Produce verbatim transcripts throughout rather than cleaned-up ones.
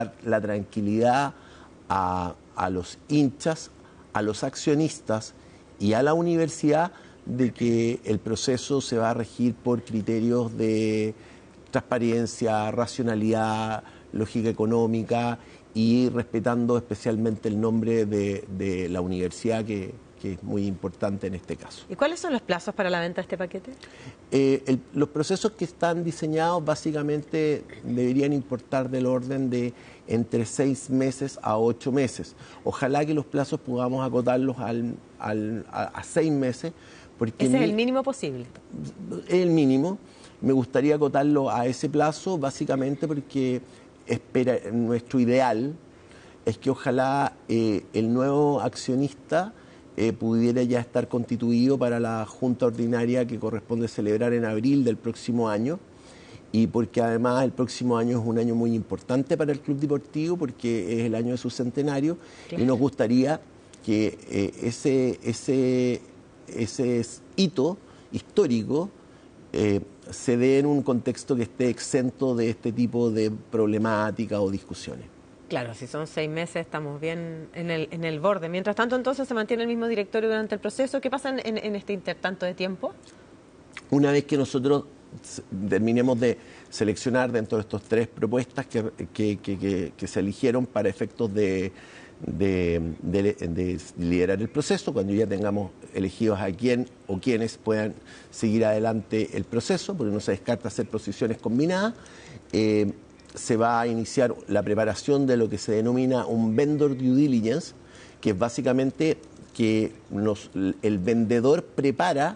la tranquilidad a, a los hinchas, a los accionistas y a la universidad de que el proceso se va a regir por criterios de transparencia, racionalidad, lógica económica y respetando especialmente el nombre de, de la universidad, que, que es muy importante en este caso. ¿Y cuáles son los plazos para la venta de este paquete? Eh, el, los procesos que están diseñados básicamente deberían importar del orden de entre seis meses a ocho meses. Ojalá que los plazos podamos acotarlos al, al, a, a seis meses. Porque ¿Ese mi, es el mínimo posible? El mínimo. Me gustaría acotarlo a ese plazo básicamente porque espera, nuestro ideal es que ojalá eh, el nuevo accionista eh, pudiera ya estar constituido para la junta ordinaria que corresponde celebrar en abril del próximo año, y porque además el próximo año es un año muy importante para el Club Deportivo porque es el año de su centenario. Claro. Y nos gustaría que eh, ese, ese, ese hito histórico eh, se dé en un contexto que esté exento de este tipo de problemática o discusiones. Claro, si son seis meses estamos bien en el, en el borde. Mientras tanto, entonces, ¿se mantiene el mismo directorio durante el proceso? ¿Qué pasa en, en este intertanto de tiempo? Una vez que nosotros terminemos de seleccionar dentro de estas tres propuestas que, que, que, que, que se eligieron para efectos de, de, de, de liderar el proceso, cuando ya tengamos elegidos a quién o quienes puedan seguir adelante el proceso, porque no se descarta hacer posiciones combinadas, eh, se va a iniciar la preparación de lo que se denomina un vendor due diligence, que es básicamente que nos, el vendedor prepara,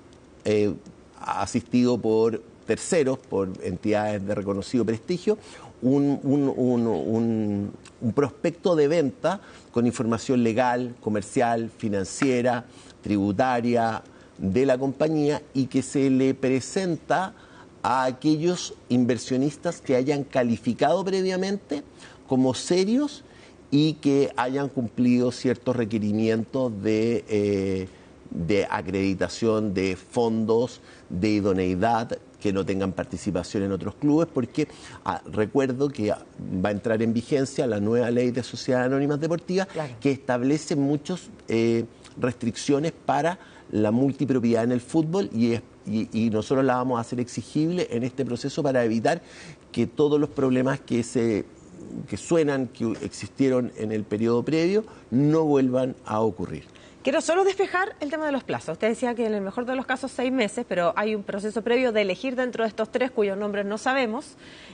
eh, asistido por terceros, por entidades de reconocido prestigio, un, un, un, un, un prospecto de venta con información legal, comercial, financiera, tributaria de la compañía, y que se le presenta a aquellos inversionistas que hayan calificado previamente como serios y que hayan cumplido ciertos requerimientos de, eh, de acreditación de fondos, de idoneidad, que no tengan participación en otros clubes, porque ah, recuerdo que va a entrar en vigencia la nueva ley de sociedades anónimas deportivas, claro, que establece muchas eh, restricciones para la multipropiedad en el fútbol, y es Y, y nosotros la vamos a hacer exigible en este proceso para evitar que todos los problemas que se que suenan, que existieron en el periodo previo, no vuelvan a ocurrir. Quiero solo despejar el tema de los plazos. Usted decía que en el mejor de los casos seis meses, pero hay un proceso previo de elegir dentro de estos tres, cuyos nombres no sabemos,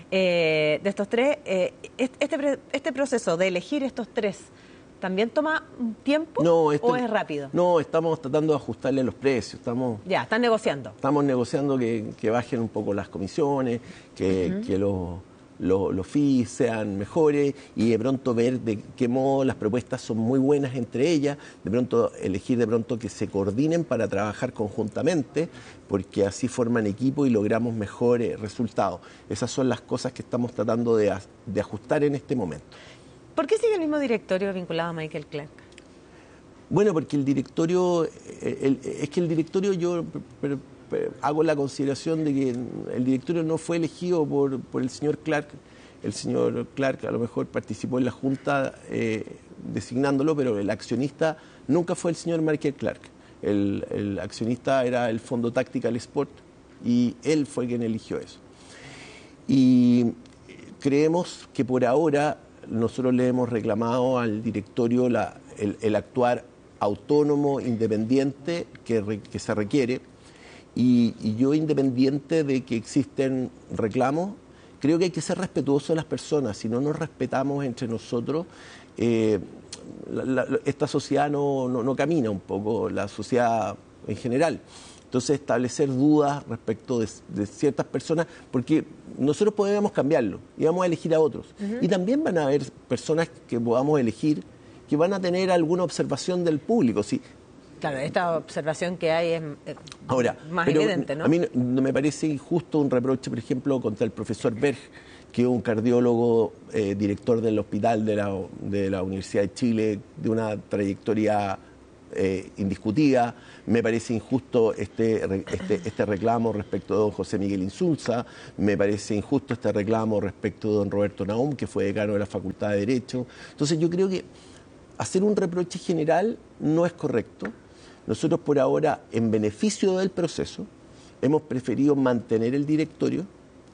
eh, de estos tres, eh, este, este proceso de elegir estos tres, ¿también toma tiempo no, este, o es rápido? No, estamos tratando de ajustarle los precios. Estamos, ya, están negociando. Estamos negociando que, que bajen un poco las comisiones, que, uh-huh. que los, los, los fees sean mejores, y de pronto ver de qué modo las propuestas son muy buenas entre ellas, de pronto elegir de pronto que se coordinen para trabajar conjuntamente, porque así forman equipo y logramos mejores resultados. Esas son las cosas que estamos tratando de, de ajustar en este momento. ¿Por qué sigue el mismo directorio vinculado a Michael Clark? Bueno, porque el directorio, el, es que el directorio, yo pero, pero, hago la consideración de que el directorio no fue elegido por, por el señor Clark. El señor Clark a lo mejor participó en la junta eh, designándolo, pero el accionista nunca fue el señor Michael Clark. El, el accionista era el Fondo Tactical Sport y él fue quien eligió eso. Y creemos que por ahora nosotros le hemos reclamado al directorio la, el, el actuar autónomo, independiente que, re, que se requiere, y, y yo, independiente de que existen reclamos, creo que hay que ser respetuosos de las personas. Si no nos respetamos entre nosotros, eh, la, la, esta sociedad no, no, no camina un poco, la sociedad en general. Entonces, establecer dudas respecto de, de ciertas personas, porque nosotros podemos cambiarlo y vamos a elegir a otros. Uh-huh. Y también van a haber personas que podamos elegir que van a tener alguna observación del público. Sí. Claro, esta observación que hay es eh, Ahora, más pero evidente, ¿no? A mí no me parece injusto un reproche, por ejemplo, contra el profesor Berg, que es un cardiólogo, eh, director del hospital de la, de la Universidad de Chile, de una trayectoria eh, indiscutida. Me parece injusto este, este, este reclamo respecto de don José Miguel Insulza, me parece injusto este reclamo respecto de don Roberto Nahum, que fue decano de la Facultad de Derecho. Entonces yo creo que hacer un reproche general no es correcto. Nosotros por ahora, en beneficio del proceso, hemos preferido mantener el directorio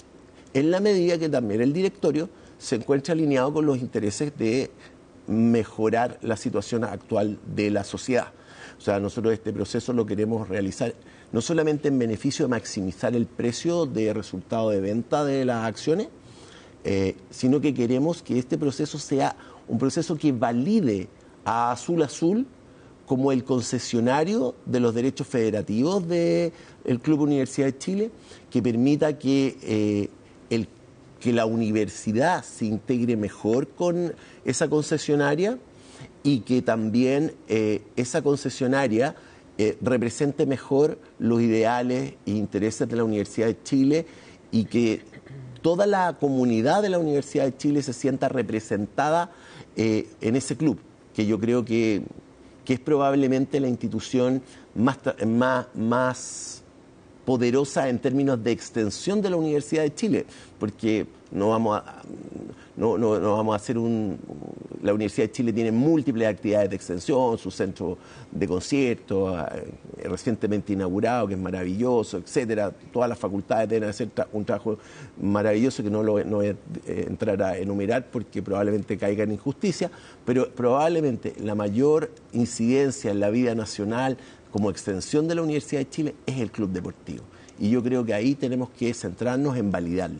en la medida que también el directorio se encuentra alineado con los intereses de mejorar la situación actual de la sociedad. O sea, nosotros este proceso lo queremos realizar no solamente en beneficio de maximizar el precio de resultado de venta de las acciones, eh, sino que queremos que este proceso sea un proceso que valide a Azul Azul como el concesionario de los derechos federativos del Club Universidad de Chile, que permita que, eh, el, que la universidad se integre mejor con esa concesionaria y que también eh, esa concesionaria eh, represente mejor los ideales e intereses de la Universidad de Chile y que toda la comunidad de la Universidad de Chile se sienta representada eh, en ese club, que yo creo que, que es probablemente la institución más, más, más poderosa en términos de extensión de la Universidad de Chile, porque no vamos a, no, no, no vamos a hacer un... La Universidad de Chile tiene múltiples actividades de extensión, su centro de conciertos, eh, recientemente inaugurado, que es maravilloso, etcétera. Todas las facultades deben hacer tra un trabajo maravilloso que no lo no voy a eh, entrar a enumerar porque probablemente caiga en injusticia, pero probablemente la mayor incidencia en la vida nacional como extensión de la Universidad de Chile es el club deportivo. Y yo creo que ahí tenemos que centrarnos en validarlo.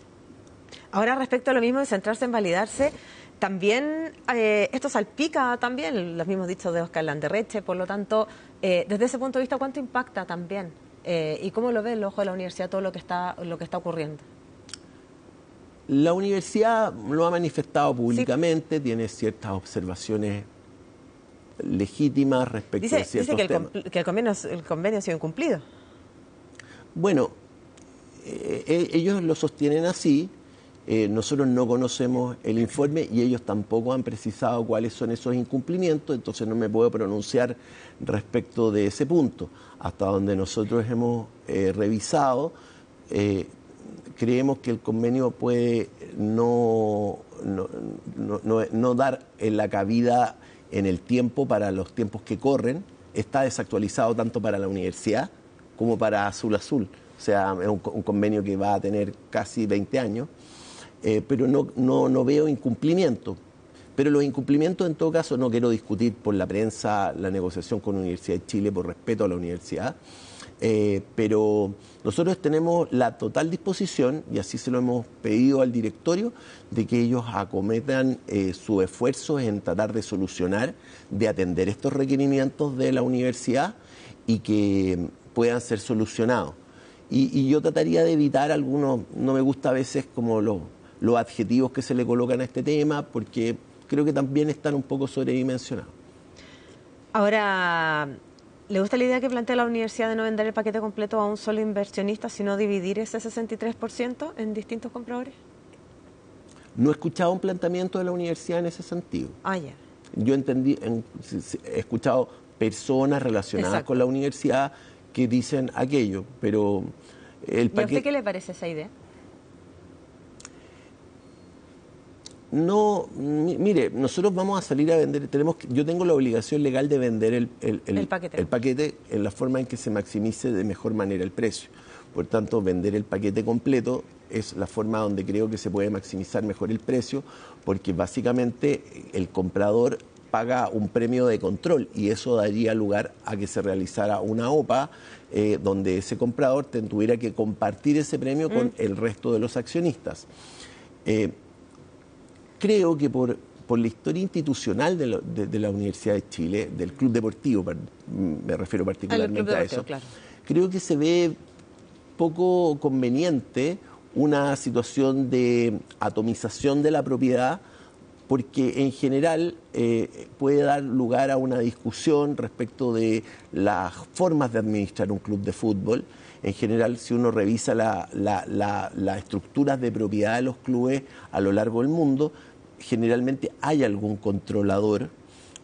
Ahora, respecto a lo mismo de centrarse en validarse, también eh, esto salpica también los mismos dichos de Oscar Landerreche, por lo tanto, eh, desde ese punto de vista, ¿cuánto impacta también? Eh, ¿Y cómo lo ve el ojo de la universidad todo lo que está, lo que está ocurriendo? La universidad lo ha manifestado públicamente, sí. Tiene ciertas observaciones legítimas respecto dice, a ciertos dice que temas. El, que el convenio, el convenio ha sido incumplido. Bueno, eh, ellos lo sostienen así. Eh, nosotros no conocemos el informe y ellos tampoco han precisado cuáles son esos incumplimientos, entonces no me puedo pronunciar respecto de ese punto. Hasta donde nosotros hemos eh, revisado, eh, creemos que el convenio puede no, no, no, no, no dar en la cabida en el tiempo para los tiempos que corren. Está desactualizado tanto para la universidad como para Azul Azul. O sea, es un, un convenio que va a tener casi veinte años. Eh, pero no, no, no veo incumplimiento. Pero los incumplimientos, en todo caso, no quiero discutir por la prensa la negociación con la Universidad de Chile por respeto a la universidad, eh, pero nosotros tenemos la total disposición, y así se lo hemos pedido al directorio, de que ellos acometan eh, sus esfuerzos en tratar de solucionar, de atender estos requerimientos de la universidad y que puedan ser solucionados. Y, y yo trataría de evitar algunos, no me gusta a veces como los... los adjetivos que se le colocan a este tema, porque creo que también están un poco sobredimensionados. Ahora, ¿le gusta la idea que plantea la universidad de no vender el paquete completo a un solo inversionista, sino dividir ese sesenta y tres por ciento en distintos compradores? No he escuchado un planteamiento de la universidad en ese sentido. Ah, ya. Yo entendí, en, he escuchado personas relacionadas Exacto. con la universidad que dicen aquello, pero el paquete... ¿Y a usted qué le parece esa idea? No, mire, nosotros vamos a salir a vender, tenemos que, yo tengo la obligación legal de vender el, el, el, el, paquete. el paquete en la forma en que se maximice de mejor manera el precio. Por tanto, vender el paquete completo es la forma donde creo que se puede maximizar mejor el precio, porque básicamente el comprador paga un premio de control y eso daría lugar a que se realizara una O P A eh, donde ese comprador tuviera que compartir ese premio mm. con el resto de los accionistas. Eh, Creo que por, por la historia institucional de, lo, de, de la Universidad de Chile, del Club Deportivo, me refiero particularmente a eso, claro. Creo que se ve poco conveniente una situación de atomización de la propiedad, porque en general eh, puede dar lugar a una discusión respecto de las formas de administrar un club de fútbol. En general, si uno revisa las la, la, la estructuras de propiedad de los clubes a lo largo del mundo, generalmente hay algún controlador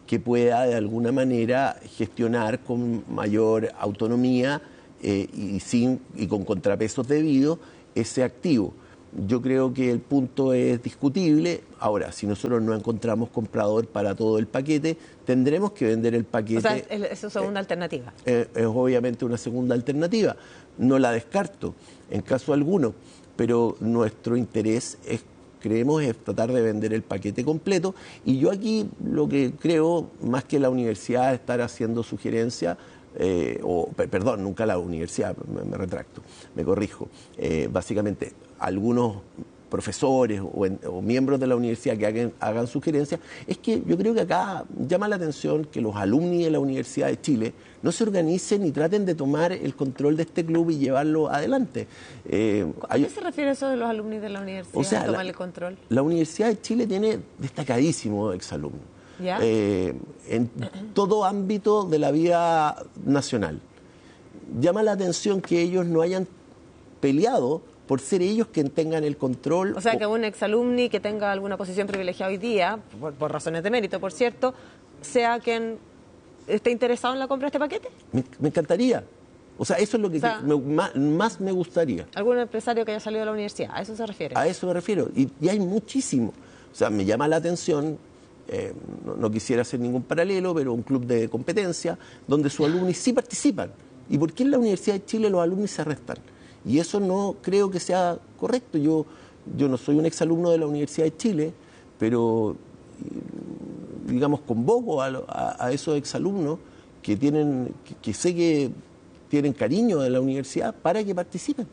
que pueda de alguna manera gestionar con mayor autonomía eh, y, sin, y con contrapesos debidos ese activo. Yo creo que el punto es discutible. Ahora, si nosotros no encontramos comprador para todo el paquete, tendremos que vender el paquete. O sea, es su segunda eh, alternativa. Es, es obviamente una segunda alternativa. No la descarto en caso alguno, pero nuestro interés es, creemos, es tratar de vender el paquete completo. Y yo aquí lo que creo, más que la universidad estar haciendo sugerencias, eh, o perdón, nunca la universidad, me, me retracto, me corrijo, eh, básicamente algunos profesores o, en, o miembros de la universidad que hagan, hagan sugerencias, es que yo creo que acá llama la atención que los alumni de la Universidad de Chile no se organicen y traten de tomar el control de este club y llevarlo adelante. Eh, ¿A qué hay, se refiere eso de los alumni de la universidad, o sea, tomar la, el control? La Universidad de Chile tiene destacadísimos exalumnos eh, en todo ámbito de la vida nacional. Llama la atención que ellos no hayan peleado por ser ellos quienes tengan el control. O sea, que un exalumni que tenga alguna posición privilegiada hoy día, por, por razones de mérito, por cierto, sea quien esté interesado en la compra de este paquete. Me, me encantaría. O sea, eso es lo que, o sea, me, más, más me gustaría. ¿Algún empresario que haya salido de la universidad? ¿A eso se refiere? A eso me refiero. Y, y hay muchísimo. O sea, me llama la atención, eh, no, no quisiera hacer ningún paralelo, pero un club de competencia donde sus alumnos sí participan. ¿Y por qué en la Universidad de Chile los alumnos se restan? Y eso no creo que sea correcto. Yo, yo no soy un exalumno de la Universidad de Chile, pero, digamos, convoco a, a, a esos exalumnos que, tienen, que, que sé que tienen cariño de la universidad para que participen.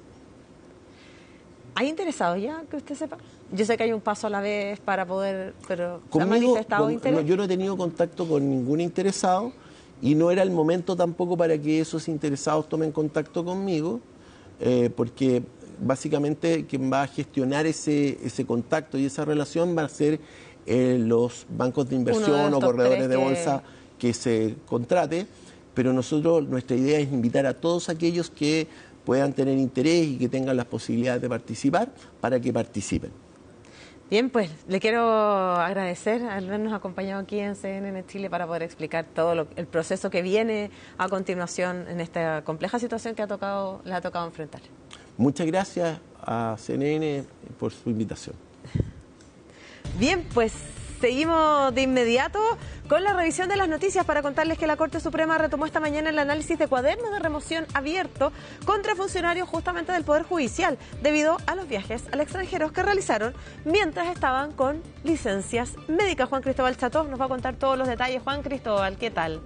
¿Hay interesados ya, que usted sepa? Yo sé que hay un paso a la vez para poder, pero Conmigo, ¿se ha manifestado con, interés? No, yo no he tenido contacto con ningún interesado y no era el momento tampoco para que esos interesados tomen contacto conmigo. Eh, porque básicamente quien va a gestionar ese, ese contacto y esa relación va a ser eh, los bancos de inversión de o corredores de bolsa que... que se contrate, pero nosotros, nuestra idea es invitar a todos aquellos que puedan tener interés y que tengan las posibilidades de participar para que participen. Bien, pues le quiero agradecer al habernos acompañado aquí en C N N Chile para poder explicar todo lo, el proceso que viene a continuación en esta compleja situación que ha tocado, le ha tocado enfrentar. Muchas gracias a C N N por su invitación. Bien, pues seguimos de inmediato con la revisión de las noticias para contarles que la Corte Suprema retomó esta mañana el análisis de cuadernos de remoción abierto contra funcionarios justamente del Poder Judicial debido a los viajes al extranjero que realizaron mientras estaban con licencias médicas. Juan Cristóbal Cható nos va a contar todos los detalles. Juan Cristóbal, ¿qué tal?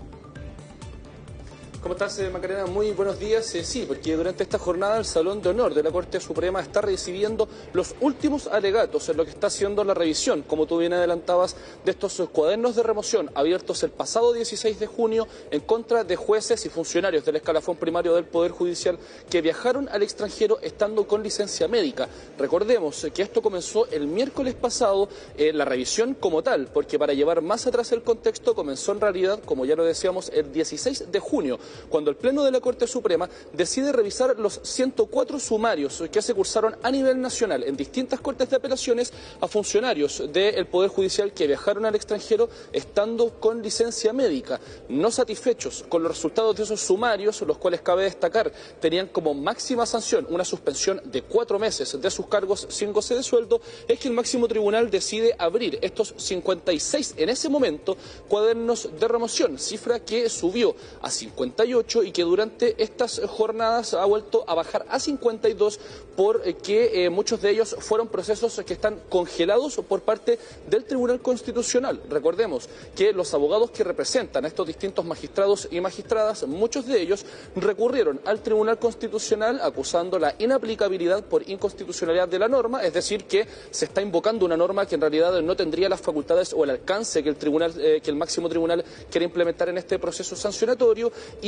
¿Cómo estás, Macarena? Muy buenos días. Eh, sí, porque durante esta jornada el Salón de Honor de la Corte Suprema está recibiendo los últimos alegatos en lo que está haciendo la revisión, como tú bien adelantabas, de estos cuadernos de remoción abiertos el pasado dieciséis de junio en contra de jueces y funcionarios del escalafón primario del Poder Judicial que viajaron al extranjero estando con licencia médica. Recordemos que esto comenzó el miércoles pasado, eh, la revisión como tal, porque para llevar más atrás el contexto comenzó en realidad, como ya lo decíamos, el dieciséis de junio. Cuando el Pleno de la Corte Suprema decide revisar los ciento cuatro sumarios que se cursaron a nivel nacional en distintas cortes de apelaciones a funcionarios del Poder Judicial que viajaron al extranjero estando con licencia médica. No satisfechos con los resultados de esos sumarios, los cuales cabe destacar tenían como máxima sanción una suspensión de cuatro meses de sus cargos sin goce de sueldo, es que el máximo tribunal decide abrir estos cincuenta y seis en ese momento cuadernos de remoción, cifra que subió a cincuenta y ocho y que durante estas jornadas ha vuelto a bajar a cincuenta y dos porque eh, muchos de ellos fueron procesos que están congelados por parte del Tribunal Constitucional. Recordemos que los abogados que representan a estos distintos magistrados y magistradas, muchos de ellos recurrieron al Tribunal Constitucional acusando la inaplicabilidad por inconstitucionalidad de la norma, es decir, que se está invocando una norma que en realidad no tendría las facultades o el alcance que el tribunal, eh, que el máximo tribunal quiere implementar en este proceso sancionatorio y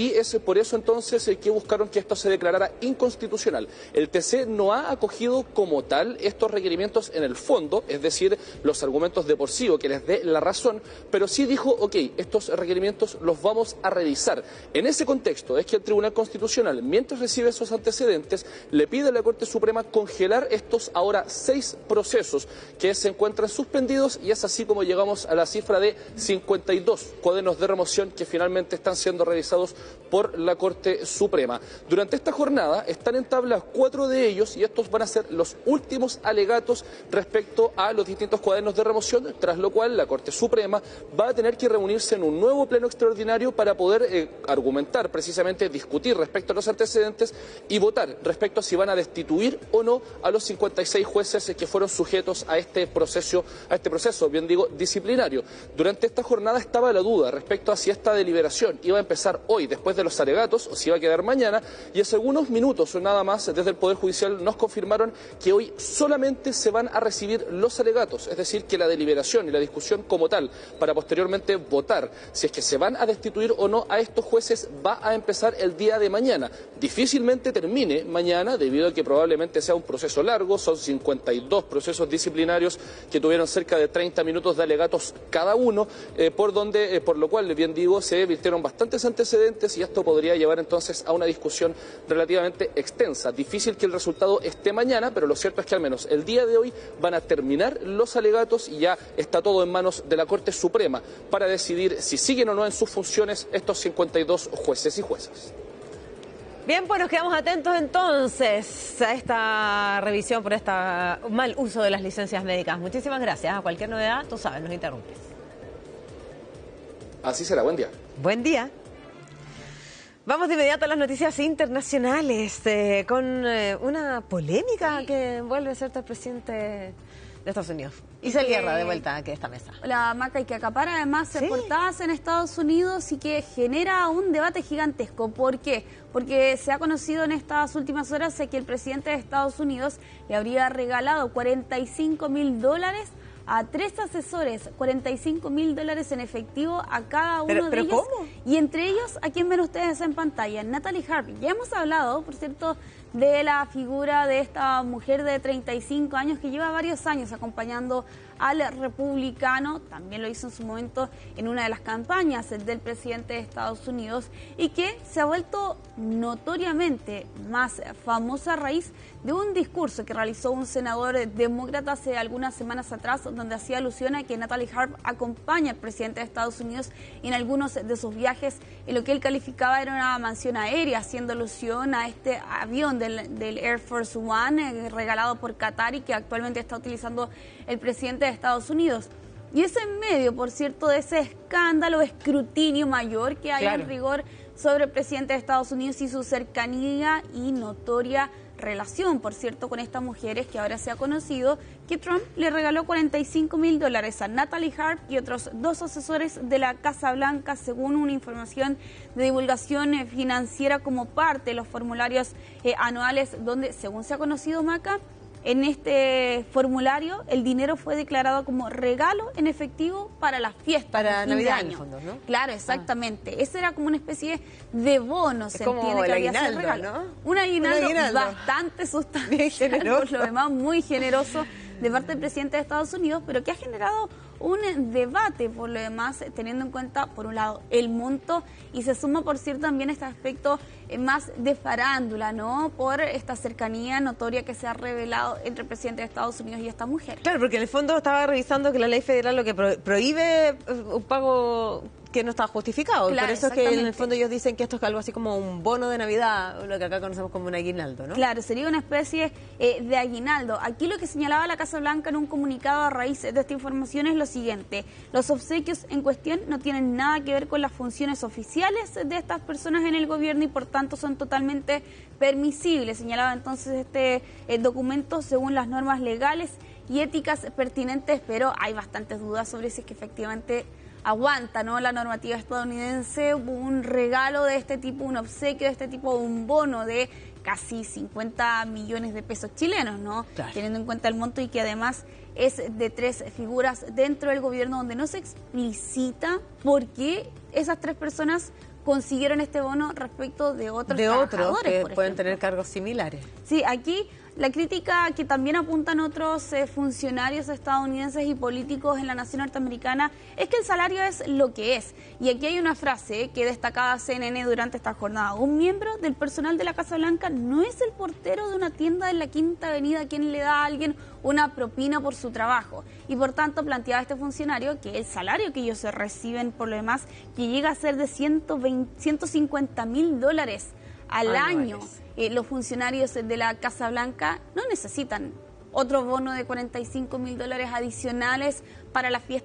y es por eso entonces que buscaron que esto se declarara inconstitucional. El T C no ha acogido como tal estos requerimientos en el fondo, es decir, los argumentos de por sí o que les dé la razón, pero sí dijo, ok, estos requerimientos los vamos a revisar. En ese contexto es que el Tribunal Constitucional, mientras recibe esos antecedentes, le pide a la Corte Suprema congelar estos ahora seis procesos que se encuentran suspendidos, y es así como llegamos a la cifra de cincuenta y dos cuadernos de remoción que finalmente están siendo revisados por la Corte Suprema. Durante esta jornada están en tabla cuatro de ellos y estos van a ser los últimos alegatos respecto a los distintos cuadernos de remoción, tras lo cual la Corte Suprema va a tener que reunirse en un nuevo pleno extraordinario para poder eh, argumentar, precisamente discutir respecto a los antecedentes y votar respecto a si van a destituir o no a los cincuenta y seis jueces que fueron sujetos a este proceso, a este proceso, bien digo, disciplinario. Durante esta jornada estaba la duda respecto a si esta deliberación iba a empezar hoy después de los alegatos o si iba a quedar mañana, y hace algunos minutos nada más desde el Poder Judicial nos confirmaron que hoy solamente se van a recibir los alegatos, es decir, que la deliberación y la discusión como tal, para posteriormente votar si es que se van a destituir o no a estos jueces, va a empezar el día de mañana. Difícilmente termine mañana, debido a que probablemente sea un proceso largo, son cincuenta y dos procesos disciplinarios que tuvieron cerca de treinta minutos de alegatos cada uno, eh, por donde, eh, por lo cual, bien digo, se virtieron bastantes antecedentes y esto podría llevar entonces a una discusión relativamente extensa. Difícil que el resultado esté mañana, pero lo cierto es que al menos el día de hoy van a terminar los alegatos y ya está todo en manos de la Corte Suprema para decidir si siguen o no en sus funciones estos cincuenta y dos jueces y juezas. Bien, pues nos quedamos atentos entonces a esta revisión por este mal uso de las licencias médicas. Muchísimas gracias. A cualquier novedad, tú sabes, nos interrumpes. Así será. Buen día. Buen día. Vamos de inmediato a las noticias internacionales eh, con eh, una polémica sí. que envuelve cierto presidente de Estados Unidos. Isabel Guerra, de vuelta aquí a esta mesa. La Maca, y que acapara además ¿Sí? portadas en Estados Unidos y que genera un debate gigantesco. ¿Por qué? Porque se ha conocido en estas últimas horas que el presidente de Estados Unidos le habría regalado cuarenta y cinco mil dólares a tres asesores, cuarenta y cinco mil dólares en efectivo a cada uno ¿Pero, de pero ellos. ¿Cómo? Y entre ellos, ¿a quién ven ustedes en pantalla? Natalie Harvey. Ya hemos hablado, por cierto, de la figura de esta mujer de treinta y cinco años que lleva varios años acompañando al republicano, también lo hizo en su momento en una de las campañas del presidente de Estados Unidos, y que se ha vuelto notoriamente más famosa a raíz de un discurso que realizó un senador demócrata hace algunas semanas atrás, donde hacía alusión a que Natalie Harvey acompaña al presidente de Estados Unidos en algunos de sus viajes, en lo que él calificaba era una mansión aérea, haciendo alusión a este avión del, del Air Force One eh, regalado por Qatar y que actualmente está utilizando el presidente de Estados Unidos. Y es en medio, por cierto, de ese escándalo, escrutinio mayor que hay claro. en rigor sobre el presidente de Estados Unidos y su cercanía y notoria relación, por cierto, con estas mujeres, que ahora se ha conocido que Trump le regaló cuarenta y cinco mil dólares a Natalie Harvey y otros dos asesores de la Casa Blanca, según una información de divulgación eh, financiera como parte de los formularios eh, anuales, donde, según se ha conocido, Maca, en este formulario el dinero fue declarado como regalo en efectivo para las fiestas para de Navidad, fin de año. En el fondo, ¿no? Claro, exactamente. Ah. Ese era como una especie de bono, se como entiende el que había aguinaldo, sido regalo. ¿no? Un aguinaldo, Un aguinaldo bastante sustancial, por lo demás muy generoso de parte del presidente de Estados Unidos, pero que ha generado un debate, por lo demás, teniendo en cuenta, por un lado, el monto, y se suma, por cierto, también este aspecto más de farándula, ¿no? Por esta cercanía notoria que se ha revelado entre el presidente de Estados Unidos y esta mujer. Claro, porque en el fondo estaba revisando que la ley federal lo que pro prohíbe un pago que no está justificado. Claro, por eso es que en el fondo ellos dicen que esto es algo así como un bono de Navidad, lo que acá conocemos como un aguinaldo, ¿no? Claro, sería una especie eh, de aguinaldo. Aquí lo que señalaba la Casa Blanca en un comunicado a raíz de esta información es lo siguiente: los obsequios en cuestión no tienen nada que ver con las funciones oficiales de estas personas en el gobierno y por tanto son totalmente permisibles. Señalaba entonces este eh, documento según las normas legales y éticas pertinentes, pero hay bastantes dudas sobre si es que efectivamente aguanta, ¿no?, la normativa estadounidense un regalo de este tipo, un obsequio de este tipo, un bono de casi cincuenta millones de pesos chilenos, ¿no? Claro. Teniendo en cuenta el monto y que además es de tres figuras dentro del gobierno donde no se explicita por qué esas tres personas consiguieron este bono respecto de otros de trabajadores, otros que por pueden ejemplo. tener cargos similares. Sí, aquí la crítica que también apuntan otros eh, funcionarios estadounidenses y políticos en la nación norteamericana es que el salario es lo que es. Y aquí hay una frase que destacaba C N N durante esta jornada. Un miembro del personal de la Casa Blanca no es el portero de una tienda en la Quinta Avenida quien le da a alguien una propina por su trabajo. Y por tanto planteaba este funcionario que el salario que ellos reciben por lo demás, que llega a ser de ciento veinte, ciento cincuenta mil dólares al Anuales. año. Eh, los funcionarios de la Casa Blanca no necesitan otro bono de cuarenta y cinco mil dólares adicionales para la fiesta